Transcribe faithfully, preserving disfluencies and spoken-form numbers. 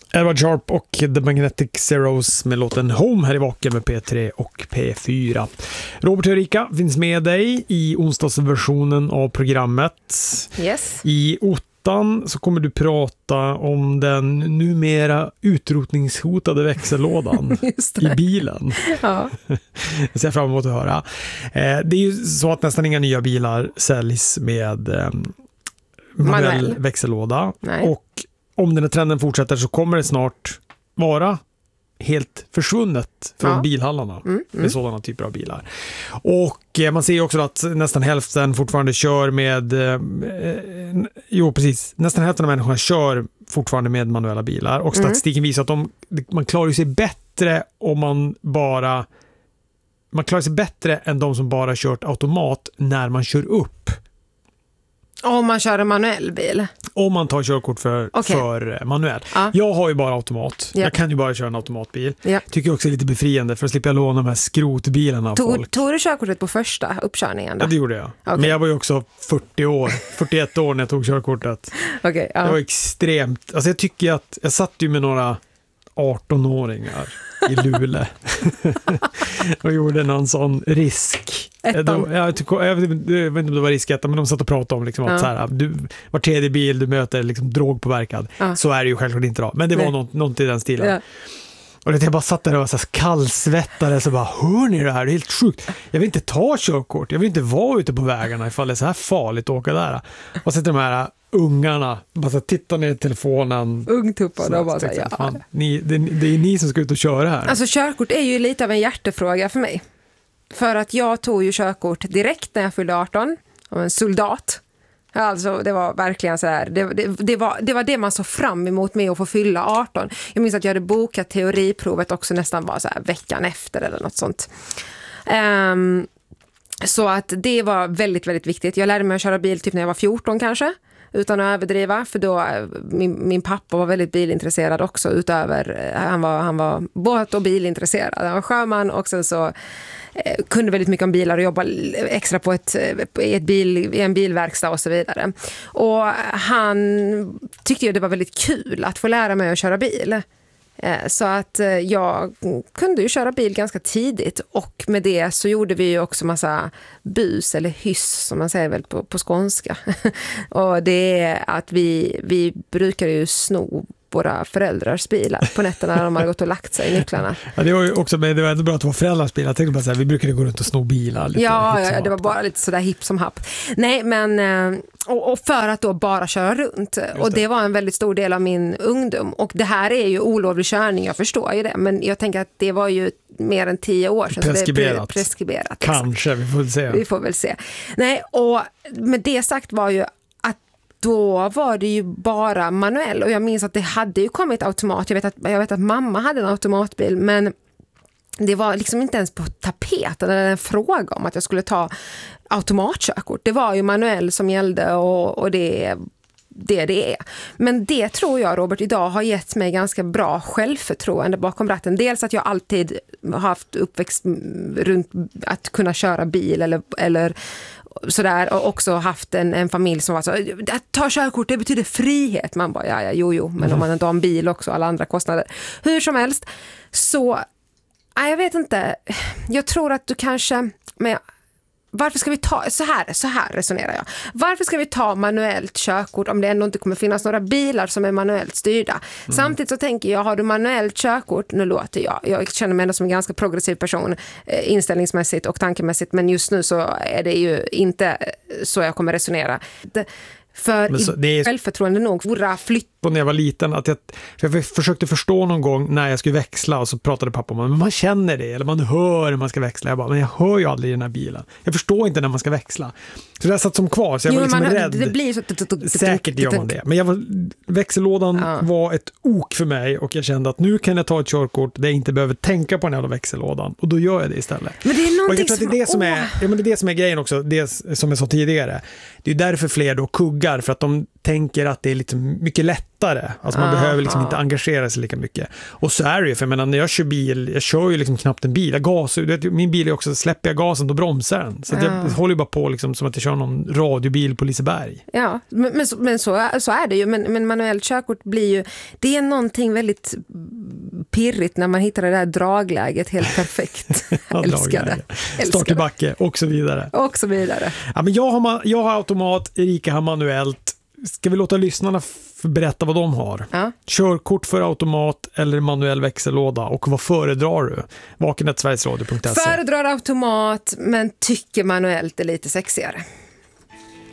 Edward Sharp och The Magnetic Zeros med låten Home här i Vaken med P tre och P fyra. Robert och Erika finns med dig i onsdagsversionen av programmet. Yes. I ottan så kommer du prata om den numera utrotningshotade växellådan i bilen. Ja. Jag ser fram emot att höra. Det är ju så att nästan inga nya bilar säljs med manuell, manuell. växellåda. Nej. Och om den här trenden fortsätter så kommer det snart vara helt försvunnet från ja. bilhallarna mm, mm. med sådana typer av bilar. Och eh, man ser ju också att nästan hälften fortfarande kör med eh, jo precis, nästan hälften av människorna kör fortfarande med manuella bilar och statistiken mm. visar att de, man klarar sig bättre om man bara man klarar sig bättre än de som bara kört automat när man kör upp. Om man kör en manuell bil? Om man tar körkort för, okay. för manuell. Ja. Jag har ju bara automat. Ja. Jag kan ju bara köra en automatbil. Ja. Tycker också är lite befriande för att slippa låna de här skrotbilarna av tog, folk. Tog du körkortet på första uppkörningen då? Ja, det gjorde jag. Okay. Men jag var ju också fyrtio år, fyrtioett år när jag tog körkortet. Okay, ja. Det var extremt. Alltså jag tycker att jag satt ju med några arton-åringar i Luleå och gjorde någon sån risk. De, jag, tycker, jag, vet, jag vet inte om det var risketta, men de satt och pratade om liksom, ja. att så här, du, var tredje bil du möter liksom, drogpåverkad. Ja. Så är det ju självklart inte då. Men det var något, något i den stilen. Ja. Och det, jag bara satt där och var så här kallsvettade så bara, hör ni det här? Det är helt sjukt. Jag vill inte ta körkort. Jag vill inte vara ute på vägarna ifall det är så här farligt att åka där. Och så de här ungarna bara så tittar ner i telefonen. Ungtuppar och bara så, ja. Fan, ni, det, det är ni som ska ut och köra här. Alltså körkort är ju lite av en hjärtefråga för mig. För att jag tog ju körkort direkt när jag fyllde arton av en soldat. Alltså det var verkligen så här, det, det, det, var, det var det man såg fram emot med att få fylla arton. Jag minns att jag hade bokat teoriprovet också nästan bara så här veckan efter eller något sånt. Um, så att det var väldigt, väldigt viktigt. Jag lärde mig att köra bil typ när jag var fjorton kanske. Utan att överdriva, för då min, min pappa var väldigt bilintresserad också utöver, han var, han var båt- och bilintresserad. Han var sjöman och sen så eh, kunde väldigt mycket om bilar och jobba extra på ett, i, ett bil, i en bilverkstad och så vidare. Och han tyckte ju det var väldigt kul att få lära mig att köra bil. Så att jag kunde ju köra bil ganska tidigt och med det så gjorde vi ju också massa bus eller hyss som man säger väl på, på skånska. Och det är att vi, vi brukar ju sno våra föräldrars bilar på nätterna när de har gått och lagt sig i nycklarna. Ja, det var ju också, men det var ändå bra att det var föräldrars bilar. Jag tänkte bara så här, vi brukade gå runt och sno bilar. Lite ja, ja, det var bara lite sådär hipp som happ. Nej, men och, och för att då bara köra runt. Det. Och det var en väldigt stor del av min ungdom. Och det här är ju olovlig körning, jag förstår ju det. Men jag tänker att det var ju mer än tio år sedan. Preskriberat. Så det är preskriberat. Kanske, vi får väl se. Vi får väl se. Nej, och med det sagt var ju då var det ju bara manuell och jag minns att det hade ju kommit automat. Jag vet att, jag vet att mamma hade en automatbil, men det var liksom inte ens på tapeten eller en fråga om att jag skulle ta automatkörkort. Det var ju manuell som gällde och, och det det det är. Men det tror jag, Robert, idag har gett mig ganska bra självförtroende bakom ratten. Dels att jag alltid har haft uppväxt runt att kunna köra bil eller, eller sådär, och också haft en, en familj som var så, att ta körkort, det betyder frihet. Man bara, ja, ja, jo, jo, men mm. om man inte har en bil också, alla andra kostnader. Hur som helst, så jag vet inte, jag tror att du kanske, men varför ska vi ta, så här, så här resonerar jag. Varför ska vi ta manuellt körkort om det ändå inte kommer finnas några bilar som är manuellt styrda? Mm. Samtidigt så tänker jag, har du manuellt körkort, nu låter jag, jag känner mig ändå som en ganska progressiv person eh, inställningsmässigt och tankemässigt, men just nu så är det ju inte så jag kommer resonera. Det, för så, det är självförtroende nog våra flytt. När jag var liten, att jag, för jag försökte förstå någon gång när jag skulle växla och så pratade pappa om att man känner det, eller man hör när man ska växla. Jag bara, men jag hör ju aldrig i den här bilen. Jag förstår inte när man ska växla. Så det satt som kvar, så jag jo, var liksom man, rädd. Det blir så... Säkert gör man det. Men jag var, växellådan ja. var ett ok för mig och jag kände att nu kan jag ta ett körkort där jag inte behöver tänka på den här växellådan. Och då gör jag det istället. Men det är någonting som... Det är det som är, ja, men det är det som är grejen också, det som jag sa tidigare. Det är därför fler då kuggar, för att de tänker att det är lite mycket lätt lättare. Alltså man Aha. behöver liksom inte engagera sig lika mycket. Och så är det ju, för jag menar, när jag kör bil, jag kör ju liksom knappt en bil. Jag gas, du vet, min bil är också, släpper jag gasen, då bromsar den. Så ja. jag håller ju bara på liksom, som att jag kör någon radiobil på Liseberg. Ja, men, men, så, men så, är, så är det ju. Men, men manuellt körkort blir ju, det är någonting väldigt pirrigt när man hittar det där dragläget helt perfekt. Ja, Älskar det. Start i backe och så vidare. Och så vidare. Ja, men jag, har, jag har automat, Erika har manuellt. Ska vi låta lyssnarna f- berätta vad de har? Ja. Körkort för automat eller manuell växellåda, och vad föredrar du? vaken snabel-a sverigesradio punkt se. Föredrar automat men tycker manuellt är lite sexigare.